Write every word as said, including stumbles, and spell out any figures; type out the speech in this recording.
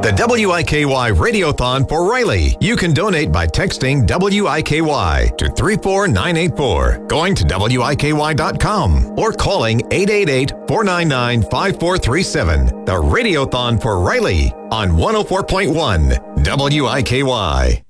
The W I K Y Radiothon for Riley. You can donate by texting W I K Y to three four nine eight four, going to W I K Y dot com, or calling eight eight eight, four nine nine, five four three seven. The Radiothon for Riley on one oh four point one W I K Y.